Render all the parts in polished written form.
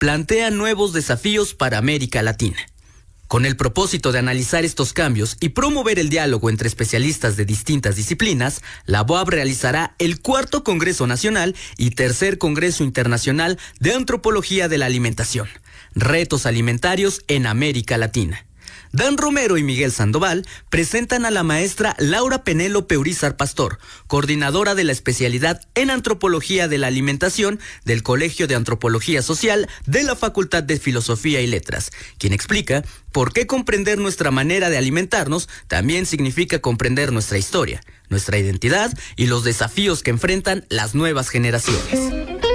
plantea nuevos desafíos para América Latina. Con el propósito de analizar estos cambios y promover el diálogo entre especialistas de distintas disciplinas, la BOAB realizará el 4º Congreso Nacional y 3er Congreso Internacional de Antropología de la Alimentación. Retos alimentarios en América Latina. Dan Romero y Miguel Sandoval presentan a la maestra Laura Penélope Urizar Pastor, coordinadora de la especialidad en Antropología de la Alimentación del Colegio de Antropología Social de la Facultad de Filosofía y Letras, quien explica por qué comprender nuestra manera de alimentarnos también significa comprender nuestra historia, nuestra identidad y los desafíos que enfrentan las nuevas generaciones.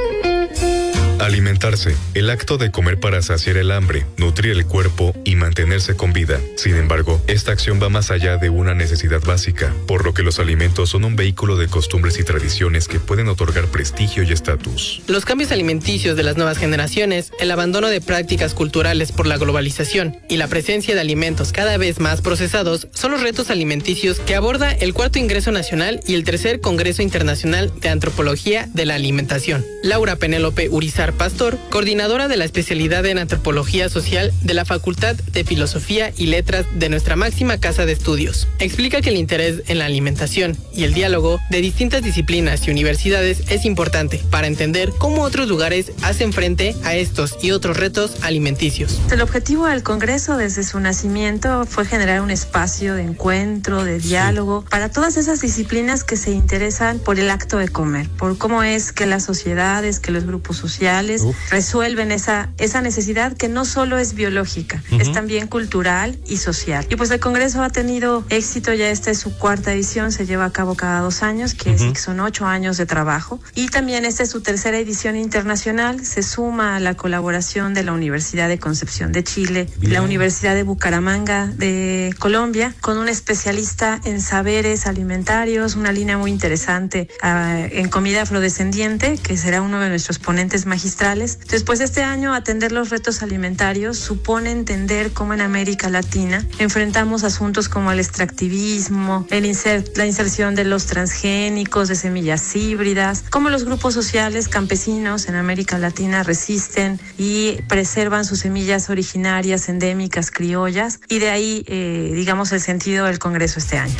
Alimentarse, el acto de comer para saciar el hambre, nutrir el cuerpo y mantenerse con vida. Sin embargo, esta acción va más allá de una necesidad básica, por lo que los alimentos son un vehículo de costumbres y tradiciones que pueden otorgar prestigio y estatus. Los cambios alimenticios de las nuevas generaciones, el abandono de prácticas culturales por la globalización y la presencia de alimentos cada vez más procesados son los retos alimenticios que aborda el 4º Ingreso Nacional y el 3er Congreso Internacional de Antropología de la Alimentación. Laura Penélope Urizar Pastor, coordinadora de la especialidad en Antropología Social de la Facultad de Filosofía y Letras de nuestra máxima casa de estudios, explica que el interés en la alimentación y el diálogo de distintas disciplinas y universidades es importante para entender cómo otros lugares hacen frente a estos y otros retos alimenticios. El objetivo del Congreso desde su nacimiento fue generar un espacio de encuentro, de diálogo, para todas esas disciplinas que se interesan por el acto de comer, por cómo es que las sociedades, que los grupos sociales resuelven esa necesidad que no solo es biológica, es también cultural y social. Y pues el Congreso ha tenido éxito, ya esta es su 4ª edición, se lleva a cabo cada 2 años, que son 8 años de trabajo. Y también esta es su 3ª edición internacional, se suma a la colaboración de la Universidad de Concepción de Chile, la Universidad de Bucaramanga de Colombia, con un especialista en saberes alimentarios, una línea muy interesante en comida afrodescendiente, que será uno de nuestros ponentes magistrales. Entonces, pues este año atender los retos alimentarios supone entender cómo en América Latina enfrentamos asuntos como el extractivismo, la inserción de los transgénicos, de semillas híbridas, cómo los grupos sociales campesinos en América Latina resisten y preservan sus semillas originarias, endémicas, criollas, y de ahí, digamos, el sentido del Congreso este año.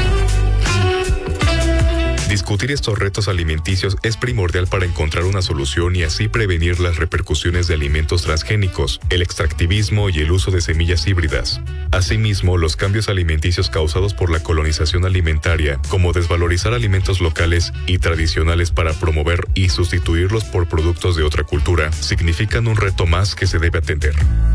Discutir estos retos alimenticios es primordial para encontrar una solución y así prevenir las repercusiones de alimentos transgénicos, el extractivismo y el uso de semillas híbridas. Asimismo, los cambios alimenticios causados por la colonización alimentaria, como desvalorizar alimentos locales y tradicionales para promover y sustituirlos por productos de otra cultura, significan un reto más que se debe atender.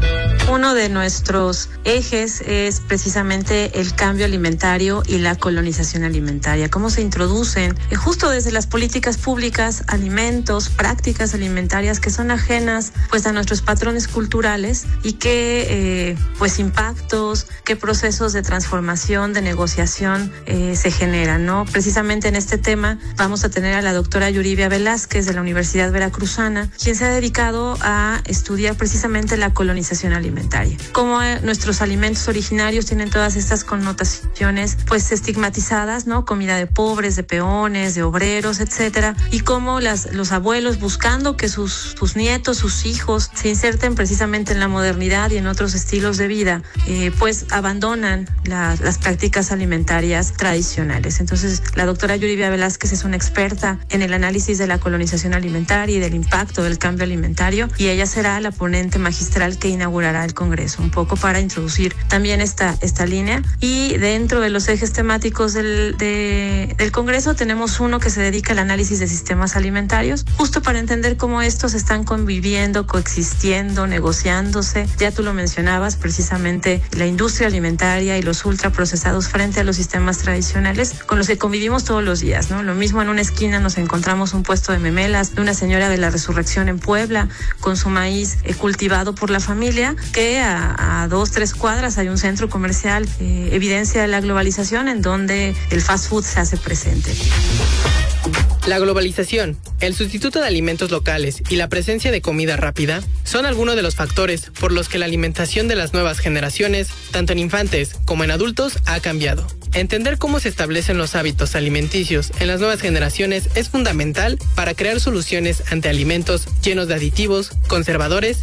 Uno de nuestros ejes es precisamente el cambio alimentario y la colonización alimentaria. Cómo se introducen justo desde las políticas públicas alimentos, prácticas alimentarias que son ajenas pues a nuestros patrones culturales y qué pues impactos, qué procesos de transformación, de negociación se generan, ¿no? Precisamente en este tema vamos a tener a la doctora Yuribia Velázquez de la Universidad Veracruzana, quien se ha dedicado a estudiar precisamente la colonización alimentaria. Cómo nuestros alimentos originarios tienen todas estas connotaciones pues estigmatizadas, ¿no? Comida de pobres, de peones, de obreros, etcétera, y cómo los abuelos buscando que sus nietos, sus hijos se inserten precisamente en la modernidad y en otros estilos de vida, pues abandonan las prácticas alimentarias tradicionales. Entonces, la doctora Yuribia Velázquez es una experta en el análisis de la colonización alimentaria y del impacto del cambio alimentario, y ella será la ponente magistral que inaugurará el Congreso, un poco para introducir también esta línea. Y dentro de los ejes temáticos del Congreso tenemos uno que se dedica al análisis de sistemas alimentarios, justo para entender cómo estos están conviviendo, coexistiendo, negociándose. Ya tú lo mencionabas, precisamente la industria alimentaria y los ultraprocesados frente a los sistemas tradicionales con los que convivimos todos los días, ¿no? Lo mismo, en una esquina nos encontramos un puesto de memelas de una señora de la Resurrección en Puebla con su maíz cultivado por la familia, que a 2-3 cuadras hay un centro comercial, evidencia de la globalización en donde el fast food se hace presente. La globalización, el sustituto de alimentos locales y la presencia de comida rápida son algunos de los factores por los que la alimentación de las nuevas generaciones, tanto en infantes como en adultos, ha cambiado. Entender cómo se establecen los hábitos alimenticios en las nuevas generaciones es fundamental para crear soluciones ante alimentos llenos de aditivos, conservadores